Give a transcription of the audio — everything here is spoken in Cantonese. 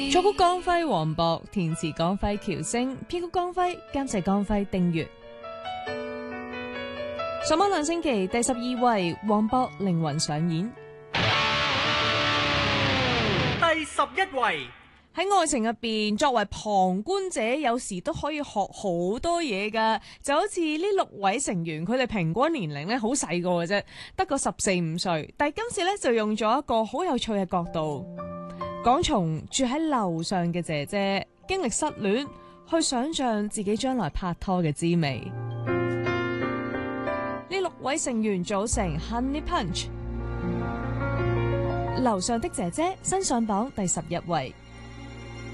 作曲江輝、黃渤，填詞江輝、喬聲，編曲江輝，監製江輝、丁月。上榜兩星期第12位，黃渤《靈魂上演》。 第11位。 喺愛情入邊，作為旁觀者，有時都可以學好多嘢噶。就好似呢6位成員，佢哋平均年齡咧好細個嘅啫，得個14、15歲。但係今次咧就用咗一個好有趣嘅角度，講從住喺樓上嘅姐姐經歷失戀，去想象自己將來拍拖嘅滋味。呢6位成員組成 Honey Punch。樓上的姐姐新上榜第11位。